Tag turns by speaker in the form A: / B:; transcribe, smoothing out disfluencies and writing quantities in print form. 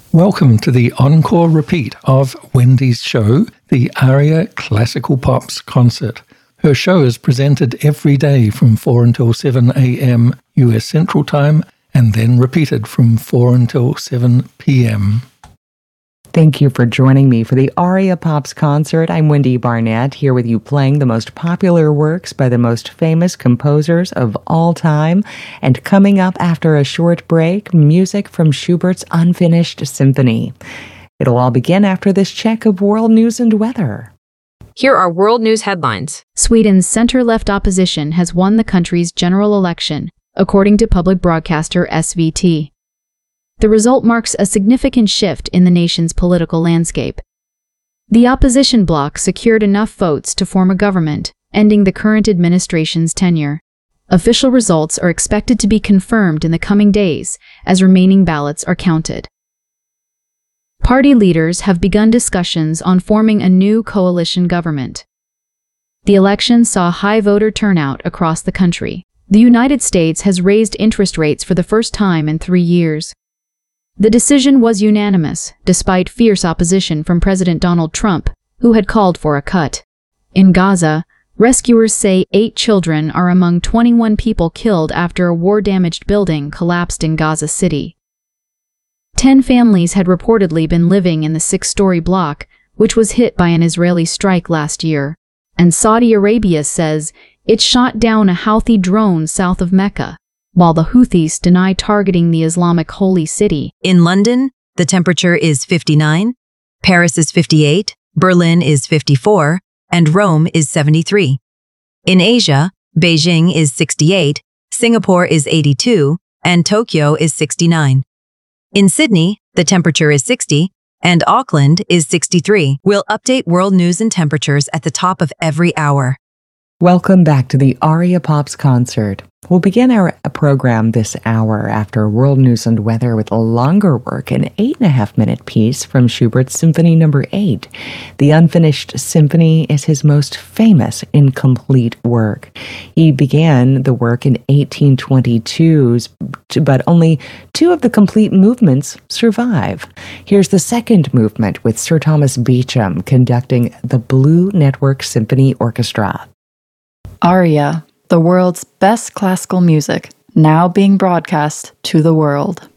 A: Welcome to the encore repeat of Wendy's show, the ARIA Classical Pops Concert. Her show is presented every day from 4 until 7 a.m. US Central Time and then repeated from 4 until 7 p.m.
B: Thank you for joining me for the ARIA Pops Concert. I'm Wendy Barnett, here with you playing the most popular works by the most famous composers of all time. And coming up after a short break, music from Schubert's Unfinished Symphony. It'll all begin after this check of world news and weather.
C: Here are world news headlines.
D: Sweden's center-left opposition has won the country's general election, according to public broadcaster SVT. The result marks a significant shift in the nation's political landscape. The opposition bloc secured enough votes to form a government, ending the current administration's tenure. Official results are expected to be confirmed in the coming days as remaining ballots are counted. Party leaders have begun discussions on forming a new coalition government. The election saw high voter turnout across the country. The United States has raised interest rates for the first time in 3 years. The decision was unanimous, despite fierce opposition from President Donald Trump, who had called for a cut. In Gaza, rescuers say 8 children are among 21 people killed after a war-damaged building collapsed in Gaza City. 10 families had reportedly been living in the 6-story block, which was hit by an Israeli strike last year, and Saudi Arabia says it shot down a Houthi drone south of Mecca, while the Houthis deny targeting the Islamic holy city.
E: In London, the temperature is 59, Paris is 58, Berlin is 54, and Rome is 73. In Asia, Beijing is 68, Singapore is 82, and Tokyo is 69. In Sydney, the temperature is 60, and Auckland is 63. We'll update world news and temperatures at the top of every hour.
B: Welcome back to the ARIA Pops Concert. We'll begin our program this hour after world news and weather with a longer work, an 8.5-minute piece from Schubert's Symphony No. 8. The Unfinished Symphony is his most famous incomplete work. He began the work in 1822, but only 2 of the complete movements survive. Here's the second movement with Sir Thomas Beecham conducting the Blue Network Symphony Orchestra.
F: ARIA, the world's best classical music, now being broadcast to the world.